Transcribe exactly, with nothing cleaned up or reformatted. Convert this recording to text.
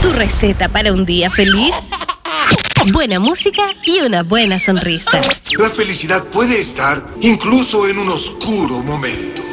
Tu receta para un día feliz. Buena música y una buena sonrisa. La felicidad puede estar incluso en un oscuro momento.